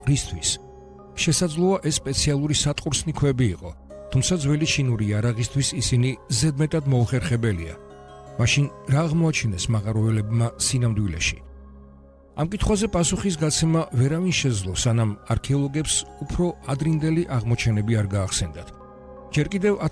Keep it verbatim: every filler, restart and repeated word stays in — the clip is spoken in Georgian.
რისთვის? შესაძლოა ეს სპეციალური სატყურსნი ქვები იყო, თუმცა ძველი ჩინური იარაღისთვის ისინი ზედმეტად მოუხერხებელია. მაშინ რა აღმოაჩინეს მაღაროელებმა სინამდვილეში? ამ კითხვაზე პასუხის გაცემა ვერავინ შეძლო, სანამ არქეოლოგებს უფრო ადრინდელი აღმოჩენები არ გაახსენდათ. ჯერ კიდევ